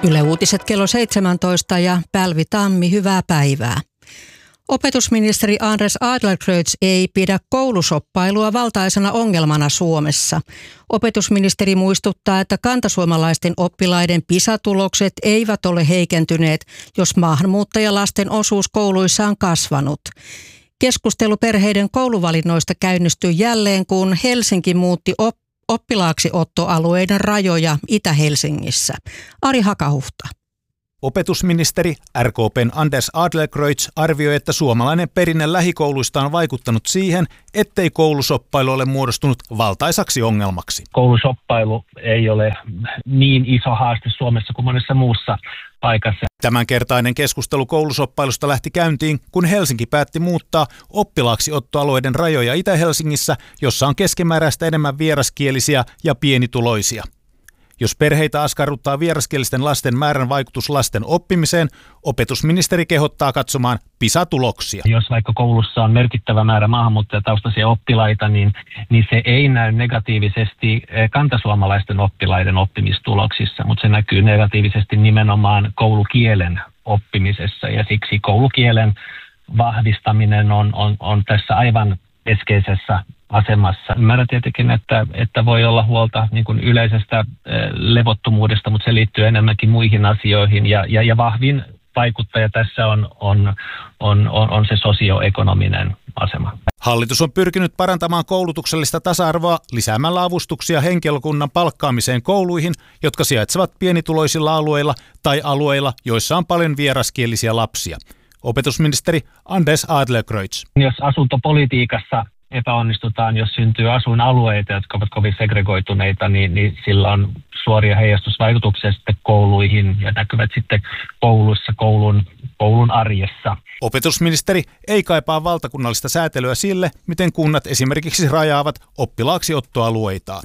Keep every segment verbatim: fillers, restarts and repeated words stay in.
Yle Uutiset kello seitsemäntoista ja Päivi Tammi, hyvää päivää. Opetusministeri Anders Adlercreutz ei pidä koulusoppailua valtaisena ongelmana Suomessa. Opetusministeri muistuttaa, että kantasuomalaisten oppilaiden PISA-tulokset eivät ole heikentyneet, jos maahanmuuttajalasten osuus kouluissa on kasvanut. Keskustelu perheiden kouluvalinnoista käynnistyi jälleen, kun Helsinki muutti op- oppilaaksiottoalueiden rajoja Itä-Helsingissä. Ari Hakahuhta. Opetusministeri R K P:n Anders Adlercreutz arvioi, että suomalainen perinne lähikouluista on vaikuttanut siihen, ettei koulusoppailu ole muodostunut valtaisaksi ongelmaksi. Koulusoppailu ei ole niin iso haaste Suomessa kuin monessa muussa paikassa. Tämänkertainen keskustelu koulusoppailusta lähti käyntiin, kun Helsinki päätti muuttaa oppilaaksiottoalueiden rajoja Itä-Helsingissä, jossa on keskimääräistä enemmän vieraskielisiä ja pienituloisia. Jos perheitä askarruttaa vieraskielisten lasten määrän vaikutus lasten oppimiseen, opetusministeri kehottaa katsomaan PISA-tuloksia. Jos vaikka koulussa on merkittävä määrä maahanmuuttajataustaisia oppilaita, niin, niin se ei näy negatiivisesti kantasuomalaisten oppilaiden oppimistuloksissa, mutta se näkyy negatiivisesti nimenomaan koulukielen oppimisessa, ja siksi koulukielen vahvistaminen on, on, on tässä aivan keskeisessä asemassa. Ymmärrän tietenkin, että, että voi olla huolta niin kuin yleisestä levottomuudesta, mutta se liittyy enemmänkin muihin asioihin, ja, ja, ja vahvin vaikuttaja tässä on, on, on, on, on se sosioekonominen asema. Hallitus on pyrkinyt parantamaan koulutuksellista tasa-arvoa lisäämällä avustuksia henkilökunnan palkkaamiseen kouluihin, jotka sijaitsevat pienituloisilla alueilla tai alueilla, joissa on paljon vieraskielisiä lapsia. Opetusministeri Anders Adlercreutz. Jos asuntopolitiikassa epäonnistutaan, jos syntyy asuinalueita, jotka ovat kovin segregoituneita, niin, niin sillä on suoria heijastusvaikutuksia sitten kouluihin ja näkyvät sitten kouluissa, koulun, koulun arjessa. Opetusministeri ei kaipaa valtakunnallista säätelyä sille, miten kunnat esimerkiksi rajaavat oppilaaksiottoalueitaan.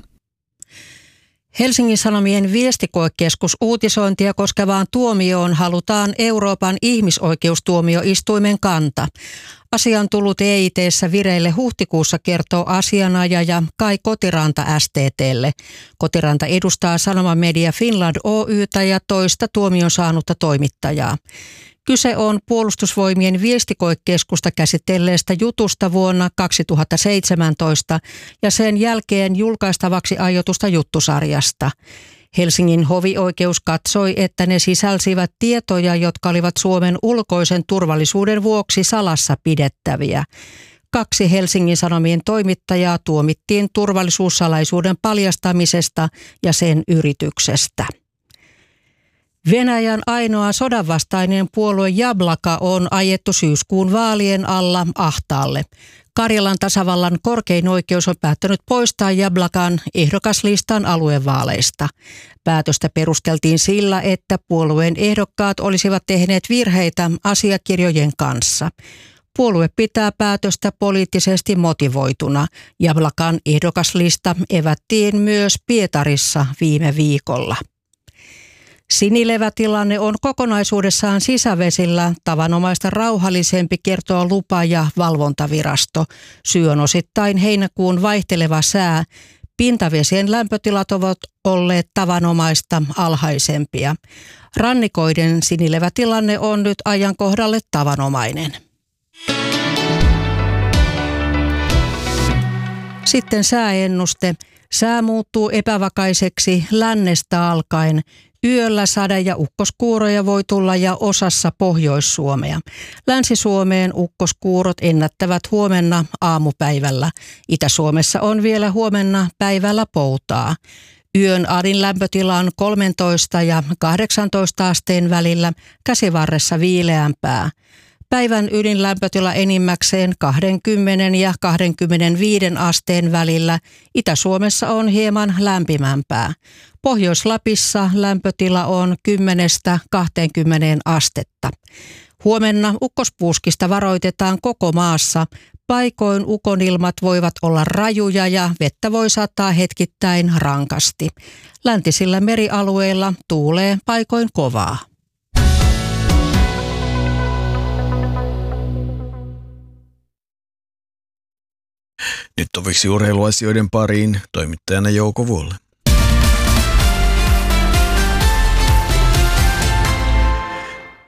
Helsingin Sanomien viestikoekeskus uutisointia koskevaan tuomioon halutaan Euroopan ihmisoikeustuomioistuimen kanta. Asia on tullut E I T:ssä vireille huhtikuussa, kertoo asianajaja Kai Kotiranta S T T:lle. Kotiranta edustaa Sanoma Media Finland Oy:tä ja toista tuomion saanutta toimittajaa. Kyse on Puolustusvoimien viestikoekeskusta käsitelleestä jutusta vuonna kaksituhattaseitsemäntoista ja sen jälkeen julkaistavaksi aiotusta juttusarjasta. Helsingin hovioikeus katsoi, että ne sisälsivät tietoja, jotka olivat Suomen ulkoisen turvallisuuden vuoksi salassa pidettäviä. Kaksi Helsingin Sanomien toimittajaa tuomittiin turvallisuussalaisuuden paljastamisesta ja sen yrityksestä. Venäjän ainoa sodanvastainen puolue Jablaka on ajettu syyskuun vaalien alla ahtaalle. Karjalan tasavallan korkein oikeus on päättänyt poistaa Jablakan ehdokaslistan aluevaaleista. Päätöstä perusteltiin sillä, että puolueen ehdokkaat olisivat tehneet virheitä asiakirjojen kanssa. Puolue pitää päätöstä poliittisesti motivoituna. Jablakan ehdokaslista evättiin myös Pietarissa viime viikolla. Sinilevätilanne on kokonaisuudessaan sisävesillä tavanomaista rauhallisempi, kertoo lupa- ja valvontavirasto. Syy on osittain heinäkuun vaihteleva sää. Pintavesien lämpötilat ovat olleet tavanomaista alhaisempia. Rannikoiden sinilevätilanne on nyt ajankohdalle tavanomainen. Sitten sääennuste. Sää muuttuu epävakaiseksi lännestä alkaen. Yöllä sade- ja ukkoskuuroja voi tulla ja osassa Pohjois-Suomea. Länsi-Suomeen ukkoskuurot ennättävät huomenna aamupäivällä. Itä-Suomessa on vielä huomenna päivällä poutaa. Yön adin lämpötila on kolmetoista ja kahdeksantoista asteen välillä, käsivarressa viileämpää. Päivän ydinlämpötila enimmäkseen kaksikymmentä ja kaksikymmentäviisi asteen välillä. Itä-Suomessa on hieman lämpimämpää. Pohjois-Lapissa lämpötila on kymmenestä kahteenkymmeneen astetta. Huomenna ukkospuuskista varoitetaan koko maassa. Paikoin ukonilmat voivat olla rajuja ja vettä voi sataa hetkittäin rankasti. Läntisillä merialueilla tuulee paikoin kovaa. Nyt oviksi urheiluasioiden pariin toimittajana Jouko Vuolle.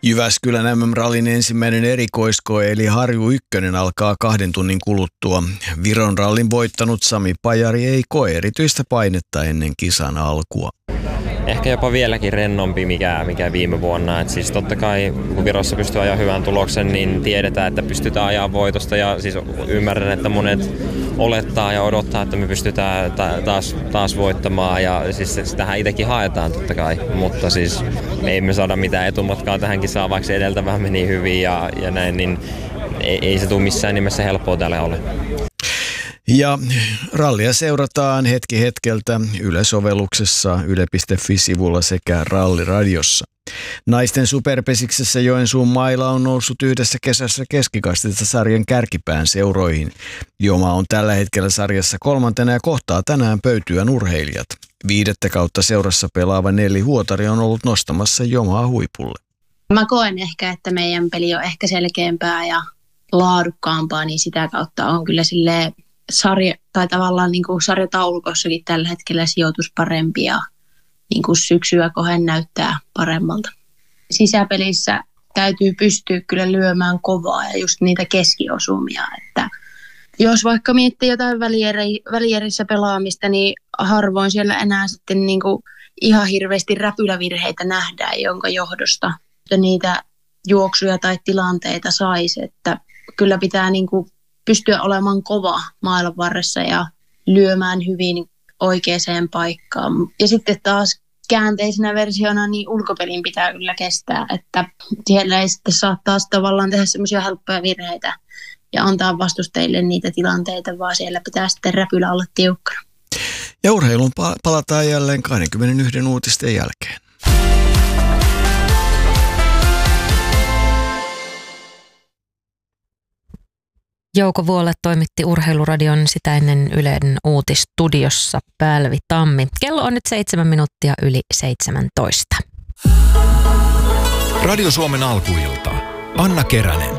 Jyväskylän M M-rallin ensimmäinen erikoiskoe eli Harju ykkönen alkaa kahden tunnin kuluttua. Viron rallin voittanut Sami Pajari ei koe erityistä painetta ennen kisan alkua. Ehkä jopa vieläkin rennompi mikä, mikä viime vuonna. Et siis totta kai kun Virossa pystyy ajaa hyvän tuloksen, niin tiedetään, että pystytään ajaa voitosta. Ja siis ymmärrän, että monet olettaa ja odottaa, että me pystytään ta- taas, taas voittamaan. Ja siis tähän itsekin haetaan totta kai. Mutta siis ei me saada mitään etumatkaa tähän kisaan, vaikka se edeltävä meni hyvin ja, ja näin. Niin ei, ei se tule missään nimessä helppoa tälle ole. Ja rallia seurataan hetki hetkeltä Yle-sovelluksessa, yle piste fi-sivulla sekä Ralliradiossa. Naisten superpesiksessä Joensuun maila on noussut yhdessä kesässä keskikastista sarjan kärkipään seuroihin. Joma on tällä hetkellä sarjassa kolmantena ja kohtaa tänään pöytyän urheilijat. Viidettä kautta seurassa pelaava Nelli Huotari on ollut nostamassa Jomaa huipulle. Mä koen ehkä, että meidän peli on ehkä selkeämpää ja laadukkaampaa, niin sitä kautta on kyllä silleen sarja, tai tavallaan niin kuin sarjataulukossakin tällä hetkellä sijoitus parempi ja niin kuin syksyä kohden näyttää paremmalta. Sisäpelissä täytyy pystyä kyllä lyömään kovaa ja just niitä keskiosumia, että jos vaikka miettii jotain välieri, välierissä pelaamista, niin harvoin siellä enää sitten niin kuin ihan hirveästi räpylävirheitä nähdään, jonka johdosta niitä juoksuja tai tilanteita saisi, että kyllä pitää niin kuin pystyä olemaan kova mailan varressa ja lyömään hyvin oikeaan paikkaan. Ja sitten taas käänteisenä versiona niin ulkopelin pitää kyllä kestää, että siellä ei sitten saa taas tavallaan tehdä semmoisia helppoja virheitä ja antaa vastustajille niitä tilanteita, vaan siellä pitää sitten räpylä olla tiukkana. Ja urheilun palataan jälleen kaksikymmentäyksi uutisten jälkeen. Jouko Vuolle toimitti Urheiluradion sitä ennen Ylen uutistudiossa Pälvi Tammi. Kello on nyt seitsemän minuuttia yli seitsemäntoista. Radio Suomen alkuilta. Anna Keränen.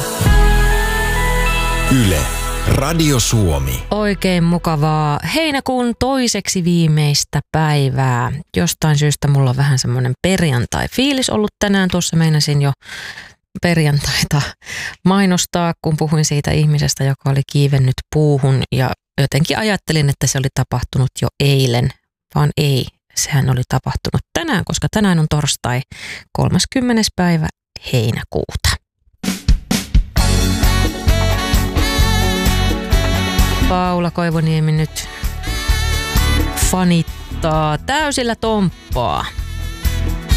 Yle. Radio Suomi. Oikein mukavaa heinäkuun toiseksi viimeistä päivää. Jostain syystä mulla on vähän semmoinen perjantai-fiilis ollut tänään. Tuossa meinasin jo perjantaita mainostaa, kun puhuin siitä ihmisestä, joka oli kiivennyt puuhun ja jotenkin ajattelin, että se oli tapahtunut jo eilen, vaan ei, sehän oli tapahtunut tänään, koska tänään on torstai kolmaskymmenes päivä heinäkuuta. Paula Koivuniemi nyt fanittaa täysillä tomppaa.